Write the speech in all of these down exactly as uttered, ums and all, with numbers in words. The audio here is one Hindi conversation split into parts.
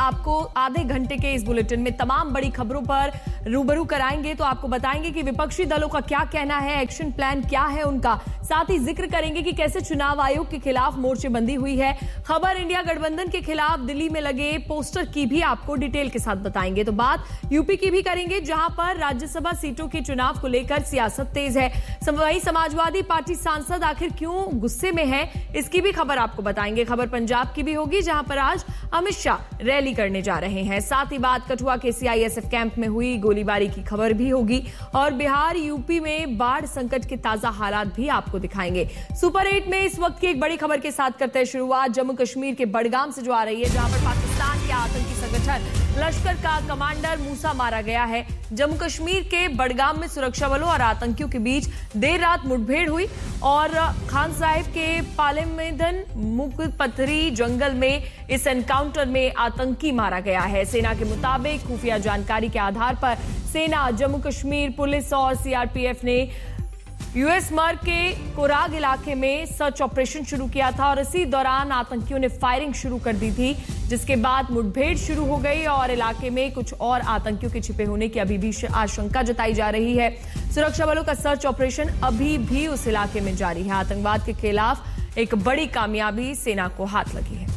आपको आधे घंटे के इस बुलेटिन में तमाम बड़ी खबरों पर रूबरू कराएंगे। तो आपको बताएंगे कि विपक्षी दलों का क्या कहना है, एक्शन प्लान क्या है उनका, साथ ही जिक्र करेंगे कि कैसे चुनाव आयोग के खिलाफ मोर्चेबंदी हुई है। खबर इंडिया गठबंधन के खिलाफ दिल्ली में लगे पोस्टर की भी आपको डिटेल के साथ बताएंगे। तो बात यूपी की भी करेंगे, जहां पर राज्यसभा सीटों के चुनाव को लेकर सियासत तेज है। वहीं समाजवादी पार्टी सांसद आखिर क्यों गुस्से में है, इसकी भी खबर आपको बताएंगे। खबर पंजाब की भी होगी, जहां पर आज अमित शाह रैली करने जा रहे हैं। साथ ही बात कठुआ के सीआईएसएफ कैंप में हुई गोलीबारी की खबर भी होगी और बिहार यूपी में बाढ़ संकट के ताजा हालात भी आपको दिखाएंगे। सुपर एट में इस वक्त की एक बड़ी खबर के साथ करते हैं शुरुआत जम्मू कश्मीर के बडगाम से जो आ रही है, जहां पर पाकिस्तान के आतंकी संगठन लश्कर का कमांडर मूसा मारा गया है। जम्मू कश्मीर के बडगाम में सुरक्षा बलों और आतंकियों के बीच देर रात मुठभेड़ हुई और खान साहिब के पालेमेदन मुगपथरी जंगल में इस एनकाउंटर में आतंकी मारा गया है। सेना के मुताबिक खुफिया जानकारी के आधार पर सेना, जम्मू कश्मीर पुलिस और सीआरपीएफ ने यूएस मर्ग के कोराग इलाके में सर्च ऑपरेशन शुरू किया था और इसी दौरान आतंकियों ने फायरिंग शुरू कर दी थी, जिसके बाद मुठभेड़ शुरू हो गई और इलाके में कुछ और आतंकियों के छिपे होने की अभी भी आशंका जताई जा रही है। सुरक्षा बलों का सर्च ऑपरेशन अभी भी उस इलाके में जारी है। आतंकवाद के खिलाफ एक बड़ी कामयाबी सेना को हाथ लगी है।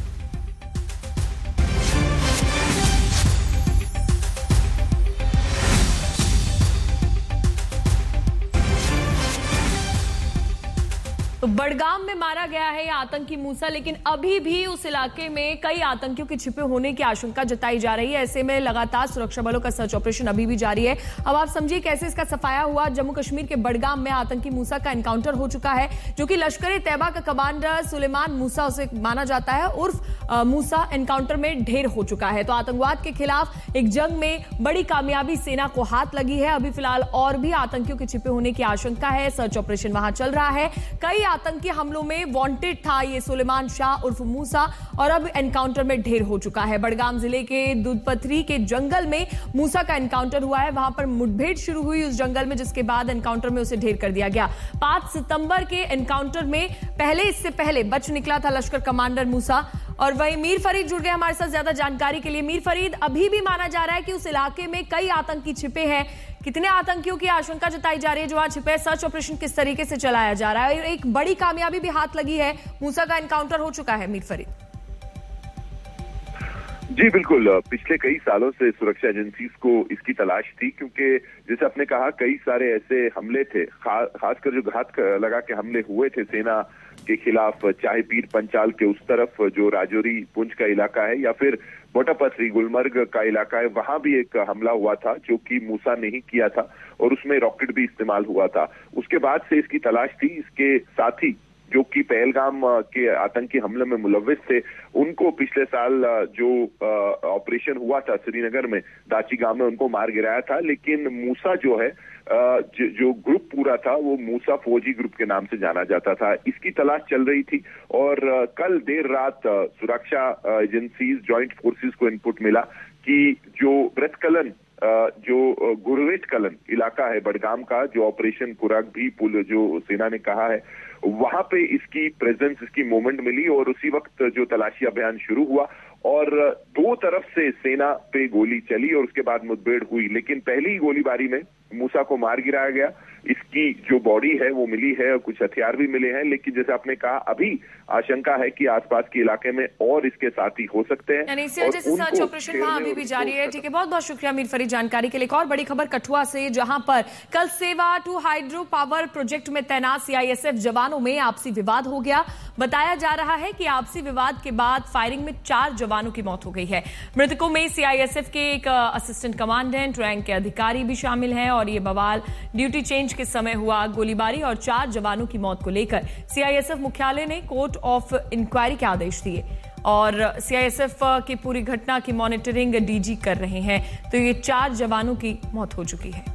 तो बडगाम में मारा गया है यह आतंकी मूसा, लेकिन अभी भी उस इलाके में कई आतंकियों के छिपे होने की आशंका जताई जा रही है। ऐसे में लगातार सुरक्षा बलों का सर्च ऑपरेशन अभी भी जारी है। अब आप समझिए कैसे इसका सफाया हुआ। जम्मू कश्मीर के बडगाम में आतंकी मूसा का एनकाउंटर हो चुका है, जो कि लश्कर ए तैयबा का कमांडर सुलेमान मूसा उसे माना जाता है, उर्फ मूसा एनकाउंटर में ढेर हो चुका है। तो आतंकवाद के खिलाफ एक जंग में बड़ी कामयाबी सेना को हाथ लगी है। अभी फिलहाल और भी आतंकियों के छिपे होने की आशंका है। सर्च ऑपरेशन वहां चल रहा है। कई आतंकी हमलों में वांटेड था ये सुलेमान शाह उर्फ मूसा और अब एनकाउंटर में ढेर हो चुका है। बडगाम जिले के दूधपथरी के जंगल में मूसा का एनकाउंटर हुआ है। वहां पर मुठभेड़ शुरू हुई उस जंगल में, जिसके बाद एनकाउंटर में उसे ढेर कर दिया गया। पांच सितंबर के एनकाउंटर में पहले इससे पहले बच निकला था लश्कर कमांडर मूसा। और वहीं मीर फरीद जुड़ गए हमारे साथ ज्यादा जानकारी के लिए। मीर फरीद, अभी भी माना जा रहा है कि उस इलाके में कई आतंकी छिपे हैं। कितने आतंकियों की आशंका जताई जा रही है जो वहां छिपे? सर्च ऑपरेशन किस तरीके से चलाया जा रहा है? और एक बड़ी कामयाबी भी हाथ लगी है, मूसा का एनकाउंटर हो चुका है। मीर फरीद जी बिल्कुल, पिछले कई सालों से सुरक्षा एजेंसीज को इसकी तलाश थी, क्योंकि जैसे आपने कहा कई सारे ऐसे हमले थे, खा, खासकर जो घात लगा के हमले हुए थे सेना के खिलाफ, चाहे पीर पंचाल के उस तरफ जो राजौरी पुंछ का इलाका है या फिर बोटापथरी गुलमर्ग का इलाका है, वहां भी एक हमला हुआ था जो कि मूसा ने ही किया था और उसमें रॉकेट भी इस्तेमाल हुआ था। उसके बाद से इसकी तलाश थी। इसके साथ ही जो कि पहलगाम के आतंकी हमले में मुलव्विस थे, उनको पिछले साल जो ऑपरेशन हुआ था श्रीनगर में दाची गांव में, उनको मार गिराया था। लेकिन मूसा जो है जो ग्रुप पूरा था वो मूसा फौजी ग्रुप के नाम से जाना जाता था। इसकी तलाश चल रही थी और कल देर रात सुरक्षा एजेंसीज, जॉइंट फोर्सेस को इनपुट मिला कि जो ब्रतकलन जो गुरवेट कलन इलाका है बडगाम का, जो ऑपरेशन कुराग भी पुल जो सेना ने कहा है, वहां पे इसकी प्रेजेंस, इसकी मूवमेंट मिली और उसी वक्त जो तलाशी अभियान शुरू हुआ और दो तरफ से सेना पे गोली चली और उसके बाद मुठभेड़ हुई। लेकिन पहली गोलीबारी में मूसा को मार गिराया गया। इसकी जो बॉडी है वो मिली है और कुछ हथियार भी मिले हैं, लेकिन जैसे आपने कहा अभी आशंका है कि आसपास के इलाके में और इसके साथी हो सकते हैं। यानी इसी वजह से सर्च ऑपरेशन वहां अभी भी जारी है। ठीक है, बहुत बहुत शुक्रिया मीर फरीद जानकारी के लिए। एक और बड़ी खबर कठुआ से, जहां पर कल सेवा टू हाइड्रो पावर प्रोजेक्ट में तैनात सीआईएसएफ जवानों में आपसी विवाद हो गया। बताया जा रहा है कि आपसी विवाद के बाद फायरिंग में चार जवानों की मौत हो गई है। मृतकों में सीआईएसएफ के एक असिस्टेंट कमांडेंट रैंक के अधिकारी भी शामिल हैं और ये बवाल ड्यूटी चेंज के समय हुआ। गोलीबारी और चार जवानों की मौत को लेकर सीआईएसएफ मुख्यालय ने कोर्ट ऑफ इंक्वायरी के आदेश दिए और सीआईएसएफ की पूरी घटना की मॉनिटरिंग डीजी कर रहे हैं। तो ये चार जवानों की मौत हो चुकी है।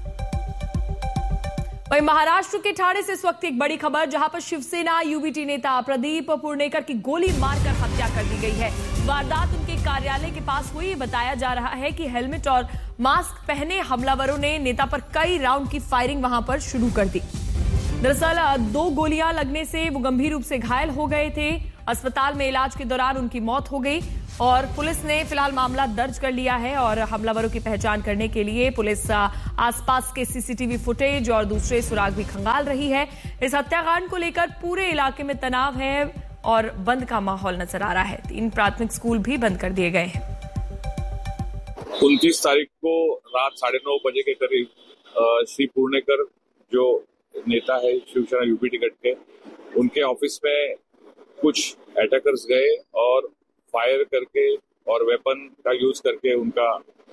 वहीं महाराष्ट्र के ठाणे से इस वक्त एक बड़ी खबर, जहां पर शिवसेना यूबीटी नेता प्रदीप पुर्णेकर की गोली मारकर हत्या कर दी गई है। वारदात उनके कार्यालय के पास हुई। बताया जा रहा है कि हेलमेट और मास्क पहने हमलावरों ने नेता पर कई राउंड की फायरिंग वहां पर शुरू कर दी। दरअसल दो गोलियां लगने से वो गंभीर रूप से घायल हो गए थे। अस्पताल में इलाज के दौरान उनकी मौत हो गई और पुलिस ने फिलहाल मामला दर्ज कर लिया है और हमलावरों की पहचान करने के लिए पुलिस आसपास के सीसीटीवी फुटेज और दूसरे सुराग भी खंगाल रही है। इस हत्याकांड को लेकर पूरे इलाके में तनाव है और बंद का माहौल नजर आ रहा है। तीन प्राथमिक स्कूल भी बंद कर दिए गए हैं। उनतीस तारीख को रात साढ़े नौ बजे के करीब श्री पूर्णेकर जो नेता है शिवसेना यूपी टिकट के, उनके ऑफिस में कुछ अटैकर्स गए और फायर करके और वेपन का यूज करके उनका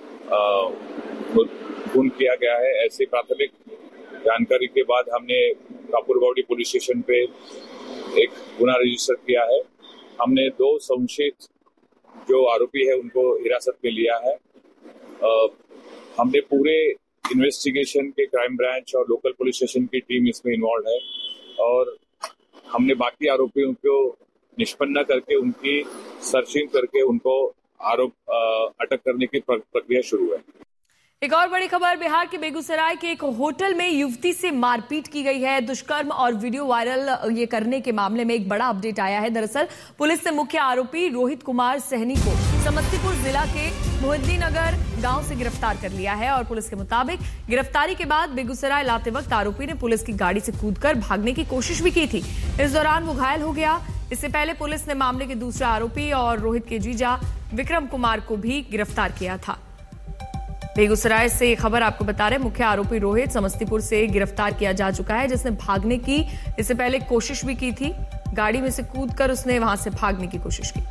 खून किया गया है। ऐसी प्राथमिक जानकारी के बाद हमने कापुरबावड़ी पुलिस स्टेशन पे एक गुना रजिस्टर किया है। हमने दो संशयित जो आरोपी है उनको हिरासत में लिया है। आ, हमने पूरे इन्वेस्टिगेशन के क्राइम ब्रांच और लोकल पुलिस स्टेशन की टीम इसमें इन्वॉल्व है और हमने बाकी आरोपियों को निष्पन्न करके उनकी सर्चिंग करके उनको आरोप अटक करने की प्रक्रिया शुरू है। एक और बड़ी खबर, बिहार के बेगूसराय के एक होटल में युवती से मारपीट की गई है। दुष्कर्म और वीडियो वायरल ये करने के मामले में एक बड़ा अपडेट आया है। दरअसल पुलिस ने मुख्य आरोपी रोहित कुमार सहनी को समस्तीपुर जिला के मोहिद्दीनगर गांव से गिरफ्तार कर लिया है और पुलिस के मुताबिक गिरफ्तारी के बाद बेगूसराय लाते वक्त आरोपी ने पुलिस की गाड़ी से कूदकर भागने की कोशिश भी की थी। इस दौरान वो घायल हो गया। इससे पहले पुलिस ने मामले के दूसरे आरोपी और रोहित के जीजा विक्रम कुमार को भी गिरफ्तार किया था। बेगूसराय से खबर आपको बता रहे, मुख्य आरोपी रोहित समस्तीपुर से गिरफ्तार किया जा चुका है, जिसने भागने की इससे पहले कोशिश भी की थी। गाड़ी में से कूदकर उसने वहां से भागने की कोशिश की।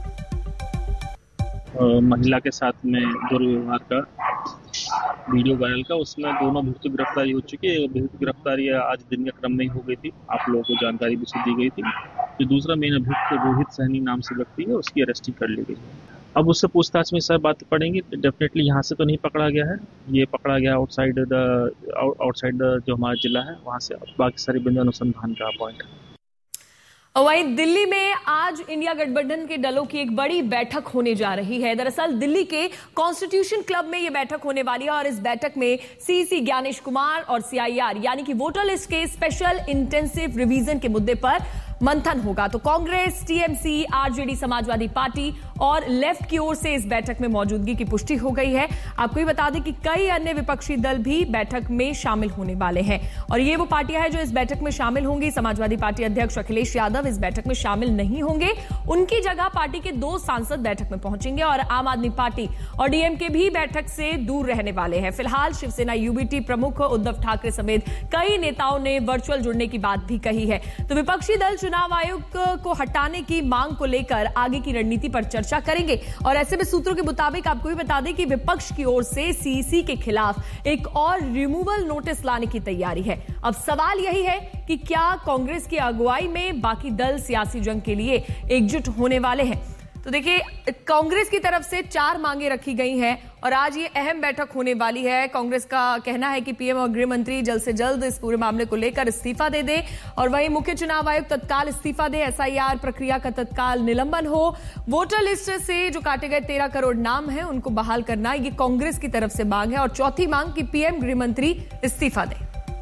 महिला के साथ में दुर्व्यवहार का वीडियो वायरल का, उसमें दोनों अभियुक्त गिरफ्तारी हो चुकी है। अभियुक्त गिरफ्तारी आज दिन के क्रम में ही हो गई थी, आप लोगों को जानकारी भी दी गई थी। जो दूसरा मेन अभियुक्त रोहित सहनी नाम से व्यक्ति है, उसकी अरेस्टिंग कर ली गई है। अब उससे पूछताछ में सब बात पड़ेंगी। डेफिनेटली यहाँ से तो नहीं पकड़ा गया है, ये पकड़ा गया आउटसाइड द आउटसाइड जो हमारा जिला है, वहाँ से बाकी सारी बिंदु अनुसंधान का पॉइंट है। वहीं दिल्ली में आज इंडिया गठबंधन के दलों की एक बड़ी बैठक होने जा रही है। दरअसल दिल्ली के कॉन्स्टिट्यूशन क्लब में यह बैठक होने वाली है और इस बैठक में सीसी ज्ञानेश कुमार और सीआईआर यानी कि वोटर लिस्ट के स्पेशल इंटेंसिव रिवीजन के मुद्दे पर मंथन होगा। तो Congress, TMC, RJD, Samajwadi party और लेफ्ट की ओर से इस बैठक में मौजूदगी की पुष्टि हो गई है। आपको ये बता दें कि कई अन्य विपक्षी दल भी बैठक में शामिल होने वाले हैं और ये वो पार्टियां हैं जो इस बैठक में शामिल होंगी। समाजवादी पार्टी अध्यक्ष अखिलेश यादव इस बैठक में शामिल नहीं होंगे, उनकी जगह पार्टी के दो सांसद बैठक में पहुंचेंगे और आम आदमी पार्टी और डीएमके भी बैठक से दूर रहने वाले हैं। फिलहाल शिवसेना यूबीटी प्रमुख उद्धव ठाकरे समेत कई नेताओं ने वर्चुअल जुड़ने की बात भी कही है। तो विपक्षी दल चुनाव आयोग को हटाने की मांग को लेकर आगे की रणनीति पर चर्चा करेंगे और ऐसे में सूत्रों के मुताबिक आपको भी बता दें कि विपक्ष की ओर से सीसी के खिलाफ एक और रिमूवल नोटिस लाने की तैयारी है। अब सवाल यही है कि क्या कांग्रेस की अगुवाई में बाकी दल सियासी जंग के लिए एकजुट होने वाले हैं। तो देखिए, कांग्रेस की तरफ से चार मांगे रखी गई हैं और आज ये अहम बैठक होने वाली है। कांग्रेस का कहना है कि पीएम और गृह मंत्री जल्द से जल्द इस पूरे मामले को लेकर इस्तीफा दे दे और वहीं मुख्य चुनाव आयोग तत्काल इस्तीफा दे, एसआईआर प्रक्रिया का तत्काल निलंबन हो, वोटर लिस्ट से जो काटे गए तेरह करोड़ नाम हैं उनको बहाल करना, ये कांग्रेस की तरफ से मांग है। और चौथी मांग कि पीएम गृह मंत्री इस्तीफा दे।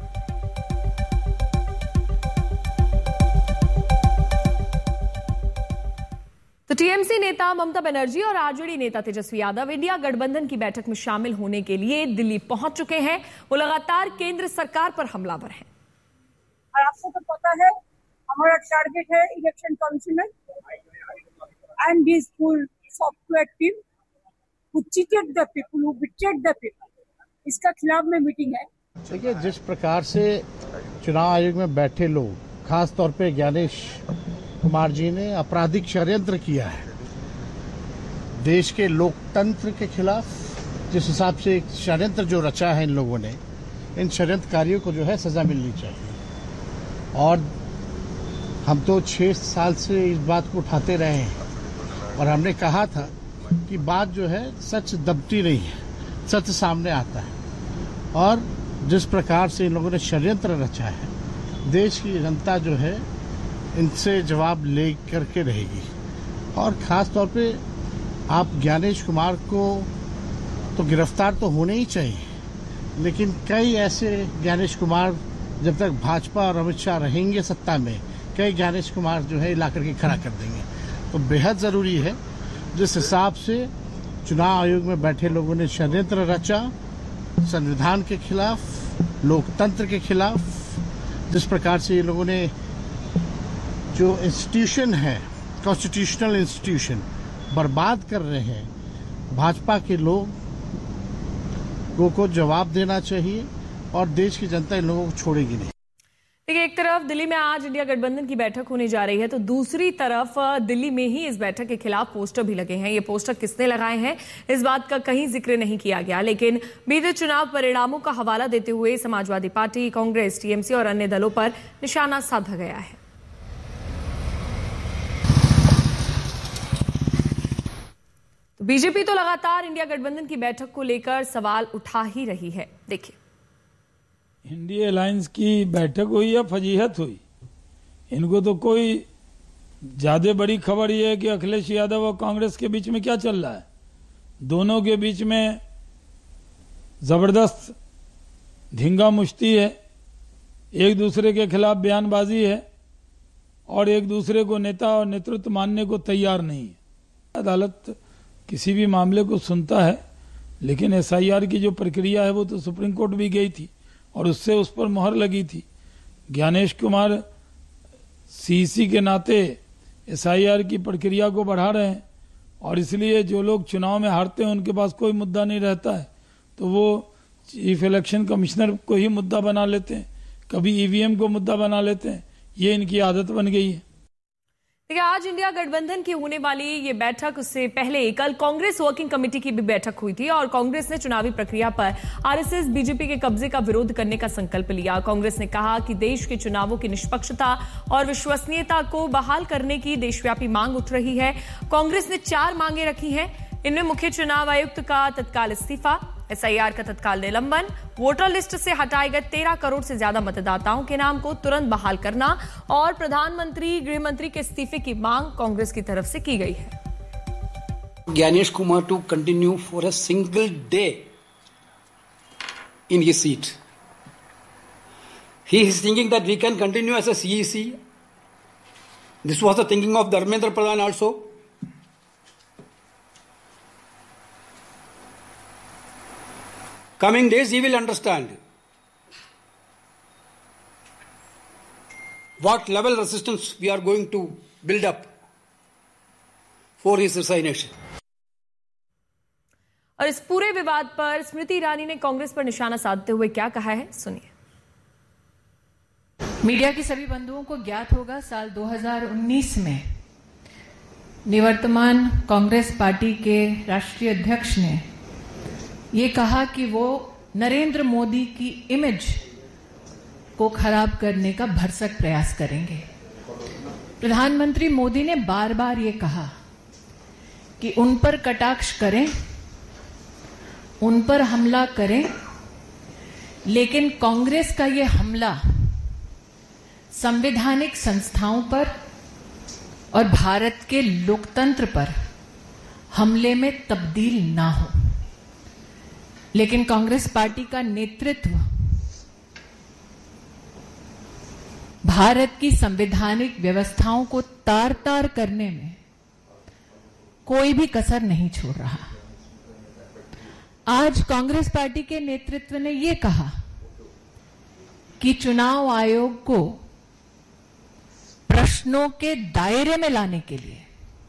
तो टीएमसी नेता ममता बनर्जी और आरजेडी नेता तेजस्वी यादव इंडिया गठबंधन की बैठक में शामिल होने के लिए दिल्ली पहुंच चुके हैं। वो लगातार केंद्र सरकार पर हमलावर हैं। और आपको तो पता है हमारा टारगेट है election commissioner and this full software team who cheated the people, who betrayed the people, इसका खिलाफ में मीटिंग है। देखिए, जिस प्रकार से चुनाव आयोग में बैठे लोग, खास तौर पे ज्ञानेश कुमार जी ने आपराधिक षड्यंत्र किया है देश के लोकतंत्र के खिलाफ, जिस हिसाब से एक षड्यंत्र जो रचा है इन लोगों ने, इन षड्यंत्रकारियों को जो है सजा मिलनी चाहिए। और हम तो छह साल से इस बात को उठाते रहे हैं और हमने कहा था कि बात जो है सच दबती नहीं है, सच सामने आता है। और जिस प्रकार से इन लोगों ने षड्यंत्र रचा है, देश की जनता जो है इनसे जवाब ले करके रहेगी। और ख़ास तौर पे आप ज्ञानेश कुमार को तो गिरफ्तार तो होने ही चाहिए, लेकिन कई ऐसे ज्ञानेश कुमार जब तक भाजपा और अमित शाह रहेंगे सत्ता में, कई ज्ञानेश कुमार जो है ला करके खड़ा कर देंगे। तो बेहद ज़रूरी है जिस हिसाब से चुनाव आयोग में बैठे लोगों ने षड्यंत्र रचा, संविधान के खिलाफ, लोकतंत्र के खिलाफ, जिस प्रकार से ये लोगों ने जो इंस्टीट्यूशन है, कॉन्स्टिट्यूशनल इंस्टीट्यूशन बर्बाद कर रहे हैं, भाजपा के लोगों को जवाब देना चाहिए और देश की जनता इन लोगों को छोड़ेगी नहीं। देखिए, एक तरफ दिल्ली में आज इंडिया गठबंधन की बैठक होने जा रही है, तो दूसरी तरफ दिल्ली में ही इस बैठक के खिलाफ पोस्टर भी लगे हैं। ये पोस्टर किसने लगाए हैं, इस बात का कहीं जिक्र नहीं किया गया, लेकिन बीते चुनाव परिणामों का हवाला देते हुए समाजवादी पार्टी, कांग्रेस, टीएमसी और अन्य दलों पर निशाना साधा गया है। तो बीजेपी तो लगातार इंडिया गठबंधन की बैठक को लेकर सवाल उठा ही रही है। देखिए, इंडिया अलायंस की बैठक हुई या फजीहत हुई, इनको तो कोई ज्यादा बड़ी खबर यह है कि अखिलेश यादव और कांग्रेस के बीच में क्या चल रहा है। दोनों के बीच में जबरदस्त धींगा मुश्ती है, एक दूसरे के खिलाफ बयानबाजी है और एक दूसरे को नेता और नेतृत्व मानने को तैयार नहीं है। अदालत किसी भी मामले को सुनता है, लेकिन एसआईआर की जो प्रक्रिया है वो तो सुप्रीम कोर्ट भी गई थी और उससे उस पर मोहर लगी थी। ज्ञानेश कुमार सीईसी के नाते एसआईआर की प्रक्रिया को बढ़ा रहे हैं और इसलिए जो लोग चुनाव में हारते हैं उनके पास कोई मुद्दा नहीं रहता है, तो वो चीफ इलेक्शन कमिश्नर को ही मुद्दा बना लेते हैं, कभी ईवीएम को मुद्दा बना लेते हैं। ये इनकी आदत बन गई है। देखिए, आज इंडिया गठबंधन की होने वाली ये बैठक, उससे पहले कल कांग्रेस वर्किंग कमेटी की भी बैठक हुई थी और कांग्रेस ने चुनावी प्रक्रिया पर आरएसएस बीजेपी के कब्जे का विरोध करने का संकल्प लिया। कांग्रेस ने कहा कि देश के चुनावों की निष्पक्षता और विश्वसनीयता को बहाल करने की देशव्यापी मांग उठ रही है। कांग्रेस ने चार मांगे रखी हैं, इनमें मुख्य चुनाव आयुक्त का तत्काल इस्तीफा, एसआईआर का तत्काल निलंबन, वोटर लिस्ट से हटाए गए तेरह करोड़ से ज्यादा मतदाताओं के नाम को तुरंत बहाल करना और प्रधानमंत्री, गृह मंत्री के इस्तीफे की मांग कांग्रेस की तरफ से की गई है। Gyanesh Kumar to continue for a single day in his seat. He is thinking that we can continue as a C E C. This was the thinking of Dharmendra Pradhan also. Coming days, he will understand what level resistance we are going to build up for his resignation. और इस पूरे विवाद पर स्मृति ईरानी ने कांग्रेस पर निशाना साधते हुए क्या कहा है, सुनिए। मीडिया के सभी बंधुओं को ज्ञात होगा, साल दो हज़ार उन्नीस में निवर्तमान कांग्रेस पार्टी के राष्ट्रीय अध्यक्ष ने ये कहा कि वो नरेंद्र मोदी की इमेज को खराब करने का भरसक प्रयास करेंगे। प्रधानमंत्री मोदी ने बार बार ये कहा कि उन पर कटाक्ष करें, उन पर हमला करें, लेकिन कांग्रेस का ये हमला संवैधानिक संस्थाओं पर और भारत के लोकतंत्र पर हमले में तब्दील ना हो। लेकिन कांग्रेस पार्टी का नेतृत्व भारत की संवैधानिक व्यवस्थाओं को तार तार करने में कोई भी कसर नहीं छोड़ रहा। आज कांग्रेस पार्टी के नेतृत्व ने यह कहा कि चुनाव आयोग को प्रश्नों के दायरे में लाने के लिए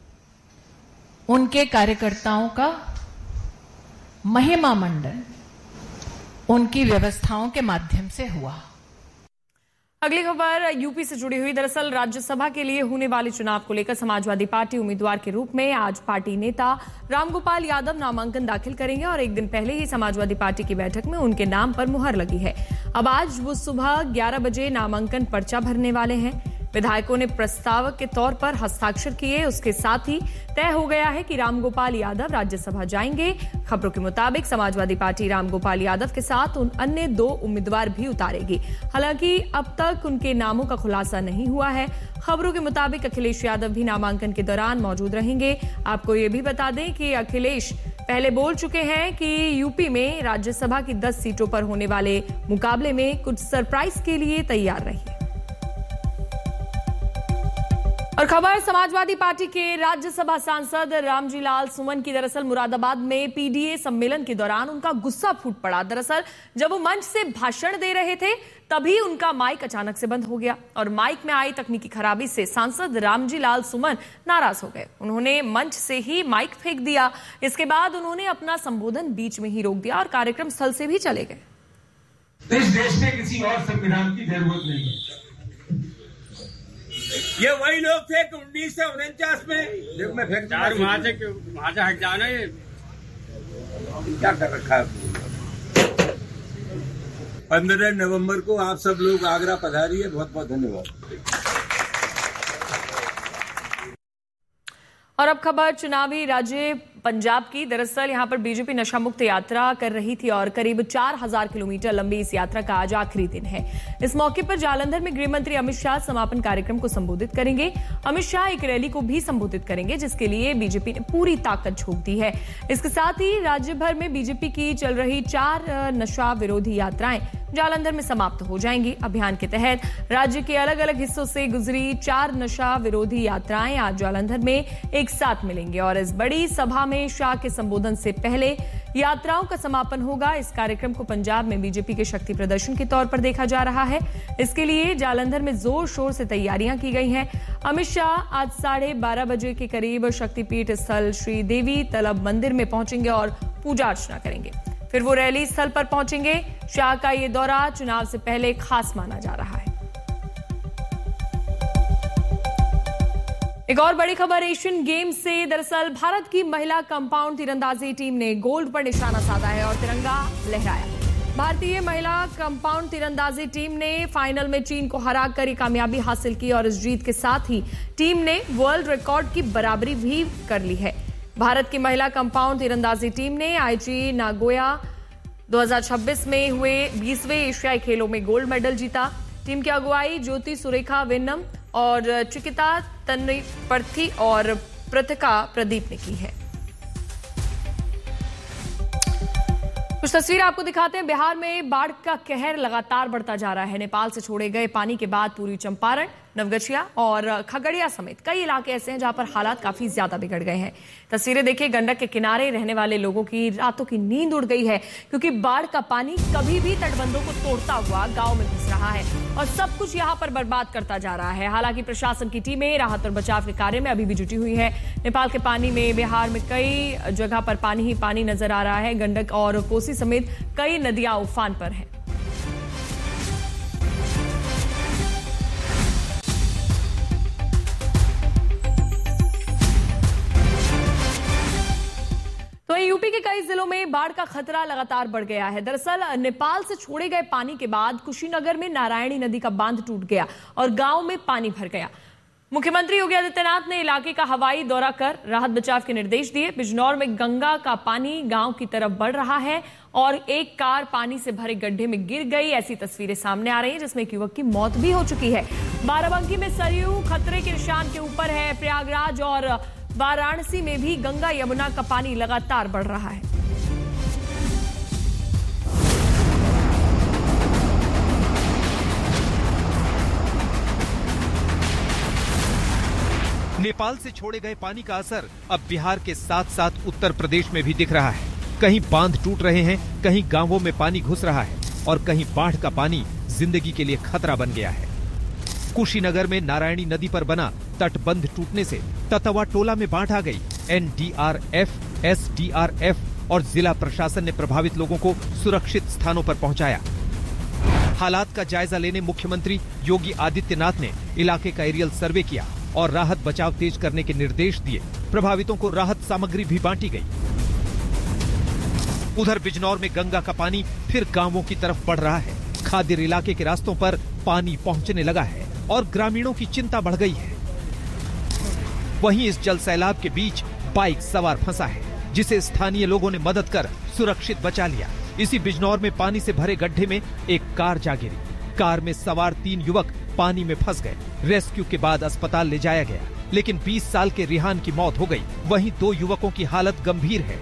उनके कार्यकर्ताओं का महिमा मंडन उनकी व्यवस्थाओं के माध्यम से हुआ। अगली खबर यूपी से जुड़ी हुई। दरअसल राज्यसभा के लिए होने वाले चुनाव को लेकर समाजवादी पार्टी उम्मीदवार के रूप में आज पार्टी नेता रामगोपाल यादव नामांकन दाखिल करेंगे और एक दिन पहले ही समाजवादी पार्टी की बैठक में उनके नाम पर मुहर लगी है। अब आज वो सुबह ग्यारह बजे नामांकन पर्चा भरने वाले हैं। विधायकों ने प्रस्तावक के तौर पर हस्ताक्षर किए। उसके साथ ही तय हो गया है कि रामगोपाल यादव राज्यसभा जाएंगे। खबरों के मुताबिक समाजवादी पार्टी रामगोपाल यादव के साथ उन अन्य दो उम्मीदवार भी उतारेगी। हालांकि अब तक उनके नामों का खुलासा नहीं हुआ है। खबरों के मुताबिक अखिलेश यादव भी नामांकन के दौरान मौजूद रहेंगे। आपको ये भी बता दें कि अखिलेश पहले बोल चुके हैं कि यूपी में राज्यसभा की दस सीटों पर होने वाले मुकाबले में कुछ सरप्राइज के लिए तैयार रहिए। और खबर समाजवादी पार्टी के राज्यसभा सांसद रामजी लाल सुमन की। दरअसल मुरादाबाद में पीडीए सम्मेलन के दौरान उनका गुस्सा फूट पड़ा। दरअसल जब वो मंच से भाषण दे रहे थे तभी उनका माइक अचानक से बंद हो गया और माइक में आई तकनीकी खराबी से सांसद रामजी लाल सुमन नाराज हो गए। उन्होंने मंच से ही माइक फेंक दिया। इसके बाद उन्होंने अपना संबोधन बीच में ही रोक दिया और कार्यक्रम स्थल से भी चले गए। इस देश में किसी और संविधान की जरूरत नहीं है। ये वही लोग थे कि उन्नीस सौ उनचास में मैं फेंक वहां से वहां से हट जाना है। क्या कर रखा है। पंद्रह नवंबर को आप सब लोग आगरा पधारिए। बहुत बहुत धन्यवाद। और अब खबर चुनावी राज्य पंजाब की। दरअसल यहां पर बीजेपी नशा मुक्त यात्रा कर रही थी और करीब चार हजार किलोमीटर लंबी इस यात्रा का आज आखिरी दिन है। इस मौके पर जालंधर में गृह मंत्री अमित शाह समापन कार्यक्रम को संबोधित करेंगे। अमित शाह एक रैली को भी संबोधित करेंगे जिसके लिए बीजेपी ने पूरी ताकत झोंक दी है। इसके साथ ही राज्य भर में बीजेपी की चल रही चार नशा विरोधी यात्राएं जालंधर में समाप्त हो जाएंगी। अभियान के तहत राज्य के अलग अलग हिस्सों से गुजरी चार नशा विरोधी यात्राएं आज जालंधर में एक साथ मिलेंगे और इस बड़ी सभा में शाह के संबोधन से पहले यात्राओं का समापन होगा। इस कार्यक्रम को पंजाब में बीजेपी के शक्ति प्रदर्शन के तौर पर देखा जा रहा है। इसके लिए जालंधर में जोर शोर से तैयारियां की गई हैं। अमित शाह आज साढ़े बारह बजे के करीब शक्तिपीठ स्थल श्री देवी तलब मंदिर में पहुंचेंगे और पूजा अर्चना करेंगे। फिर वो रैली स्थल पर पहुंचेंगे। शाह का ये दौरा चुनाव से पहले खास माना जा रहा है। एक और बड़ी खबर एशियन गेम्स से। दरअसल भारत की महिला कंपाउंड तीरंदाजी टीम ने गोल्ड पर निशाना साधा है और तिरंगा लहराया। भारतीय महिला कंपाउंड तीरंदाजी टीम ने फाइनल में चीन को हराकर ये कामयाबी हासिल की और इस जीत के साथ ही टीम ने वर्ल्ड रिकॉर्ड की बराबरी भी कर ली है। भारत की महिला कंपाउंड तीरंदाजी टीम ने आईजी नागोया दो हज़ार छब्बीस में हुए बीसवें एशियाई खेलों में गोल्ड मेडल जीता। टीम की अगुवाई ज्योति सुरेखा वेन्नम और चिकिता तन्नीपर्थी और प्रतिका प्रदीप ने की है। कुछ तस्वीर आपको दिखाते हैं। बिहार में बाढ़ का कहर लगातार बढ़ता जा रहा है। नेपाल से छोड़े गए पानी के बाद पूर्वी चंपारण, नवगछिया और खगड़िया समेत कई इलाके ऐसे हैं जहां पर हालात काफी ज्यादा बिगड़ गए हैं। तस्वीरें देखिए, गंडक के किनारे रहने वाले लोगों की रातों की नींद उड़ गई है क्योंकि बाढ़ का पानी कभी भी तटबंधों को तोड़ता हुआ गांव में घुस रहा है और सब कुछ यहां पर बर्बाद करता जा रहा है। हालांकि प्रशासन की टीमें राहत और बचाव के कार्य में अभी भी जुटी हुई है। नेपाल के पानी में बिहार में कई जगह पर पानी ही पानी नजर आ रहा है। गंडक और कोसी समेत कई नदियां उफान पर हैं। तो यूपी के कई जिलों में बाढ़ का खतरा लगातार बढ़ गया है। दरअसल नेपाल से छोड़े गए पानी के बाद कुशीनगर में नारायणी नदी का बांध टूट गया और गांव में पानी भर गया। मुख्यमंत्री योगी आदित्यनाथ ने इलाके का हवाई दौरा कर राहत बचाव के निर्देश दिए। बिजनौर में गंगा का पानी गांव की तरफ बढ़ रहा है और एक कार पानी से भरे गड्ढे में गिर गई। ऐसी तस्वीरें सामने आ रही हैं जिसमें एक युवक की मौत भी हो चुकी है। बाराबंकी में सरयू खतरे के निशान के ऊपर है। प्रयागराज और वाराणसी में भी गंगा यमुना का पानी लगातार बढ़ रहा है। नेपाल से छोड़े गए पानी का असर अब बिहार के साथ साथ उत्तर प्रदेश में भी दिख रहा है। कहीं बांध टूट रहे हैं, कहीं गांवों में पानी घुस रहा है और कहीं बाढ़ का पानी जिंदगी के लिए खतरा बन गया है। कुशीनगर में नारायणी नदी पर बना तटबंध टूटने से ततवा टोला में बाढ़ आ गई। N D R F, S D R F और जिला प्रशासन ने प्रभावित लोगों को सुरक्षित स्थानों पर पहुंचाया। हालात का जायजा लेने मुख्यमंत्री योगी आदित्यनाथ ने इलाके का एरियल सर्वे किया और राहत बचाव तेज करने के निर्देश दिए। प्रभावितों को राहत सामग्री भी बांटी गई। उधर बिजनौर में गंगा का पानी फिर गांवों की तरफ बढ़ रहा है। खादिर इलाके के रास्तों पर पानी पहुंचने लगा है और ग्रामीणों की चिंता बढ़ गई है। वहीं इस जल सैलाब के बीच बाइक सवार फंसा है, जिसे स्थानीय लोगों ने मदद कर सुरक्षित बचा लिया। इसी बिजनौर में पानी से भरे गड्ढे में एक कार जा गिरी। कार में सवार तीन युवक पानी में फंस गए। रेस्क्यू के बाद अस्पताल ले जाया गया, लेकिन बीस साल के रिहान की मौत हो गई। वहीं दो युवकों की हालत गंभीर है।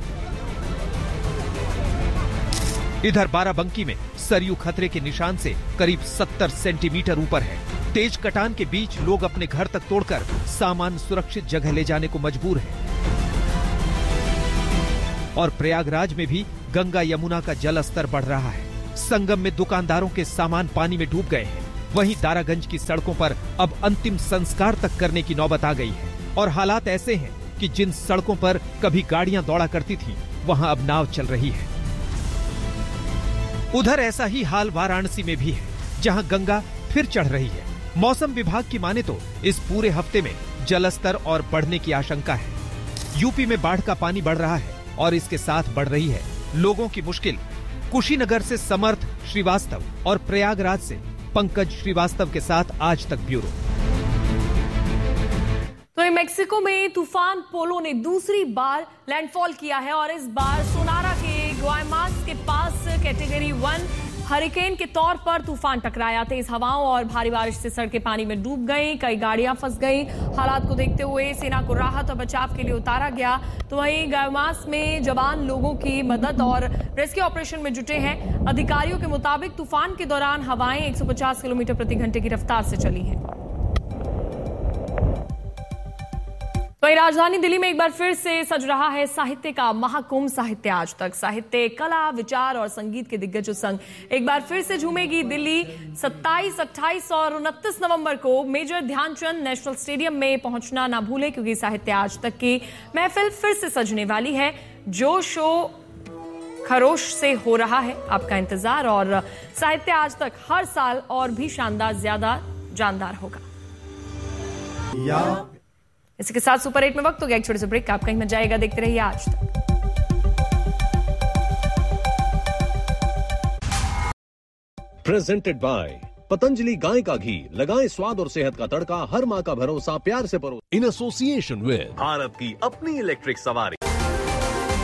इधर बाराबंकी में सरयू खतरे के निशान से करीब सत्तर सेंटीमीटर ऊपर है। तेज कटान के बीच लोग अपने घर तक तोड़कर सामान सुरक्षित जगह ले जाने को मजबूर हैं। और प्रयागराज में भी गंगा यमुना का जल स्तर बढ़ रहा है। संगम में दुकानदारों के सामान पानी में डूब गए हैं। वहीं दारागंज की सड़कों पर अब अंतिम संस्कार तक करने की नौबत आ गई है और हालात ऐसे हैं कि जिन सड़कों पर कभी गाड़ियां दौड़ा करती थीं, वहां अब नाव चल रही है। उधर ऐसा ही हाल वाराणसी में भी है, जहां गंगा फिर चढ़ रही है। मौसम विभाग की माने तो इस पूरे हफ्ते में जलस्तर और बढ़ने की आशंका है। यूपी में बाढ़ का पानी बढ़ रहा है और इसके साथ बढ़ रही है लोगों की मुश्किल। कुशीनगर से समर्थ श्रीवास्तव और प्रयागराज से पंकज श्रीवास्तव के साथ आज तक ब्यूरो। तो मेक्सिको में तूफान पोलो ने दूसरी बार लैंडफॉल किया है और इस बार सोनारा के ग्वायमास के पास कैटेगरी वन हरिकेन के तौर पर तूफान टकराया। तेज हवाओं और भारी बारिश से सड़कें पानी में डूब गईं, कई गाड़ियां फंस गईं। हालात को देखते हुए सेना को राहत और बचाव के लिए उतारा गया। तो वहीं ग्वायमास में जवान लोगों की मदद और रेस्क्यू ऑपरेशन में जुटे हैं। अधिकारियों के मुताबिक तूफान के दौरान हवाएं एक सौ पचास किलोमीटर प्रति घंटे की रफ्तार से चली हैं। वहीं राजधानी दिल्ली में एक बार फिर से सज रहा है साहित्य का महाकुंभ साहित्य आज तक। साहित्य, कला, विचार और संगीत के दिग्गजों संग एक बार फिर से झूमेगी दिल्ली। सत्ताईस, अट्ठाईस और उनतीस नवंबर को मेजर ध्यानचंद नेशनल स्टेडियम में पहुंचना ना भूलें, क्योंकि साहित्य आज तक की महफिल फिर से सजने वाली है। जोश व खरोश से हो रहा है आपका इंतजार और साहित्य आज तक हर साल और भी शानदार, ज्यादा जानदार होगा। या इसी के साथ सुपर एट में वक्त हो गया एक छोटे से ब्रेक का। आप कहीं मत जाएगा, देखते रहिए आज तक। प्रेजेंटेड बाय पतंजलि गाय का घी। लगाएं स्वाद और सेहत का तड़का। हर माँ का भरोसा प्यार से परो। इन एसोसिएशन विद भारत की अपनी इलेक्ट्रिक सवारी।